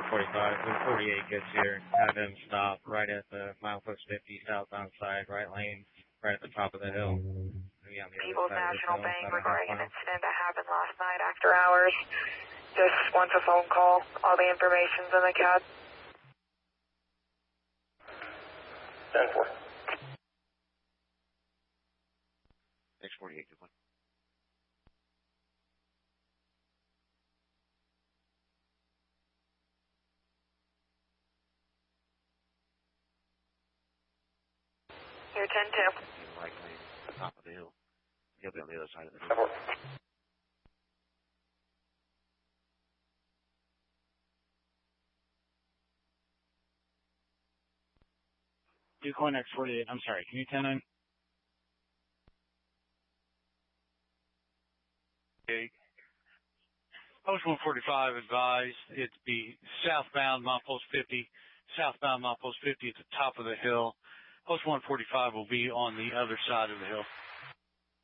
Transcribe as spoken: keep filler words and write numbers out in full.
forty-five, when forty-eight gets here, have him stop right at the milepost fifty southbound side, right lane, right at the top of the hill. People's National Bank regarding an incident that happened last night after hours. Just wants a phone call. All the information's in the cab. ten four. six forty-eight, good one. You're ten two. Right lane, top of the hill. He'll be on the other side of the hill. Decoy X forty-eight, I'm sorry, can you ten nine? Okay. Post one forty-five advised it be southbound milepost fifty, southbound milepost fifty at the top of the hill. Post one forty-five will be on the other side of the hill.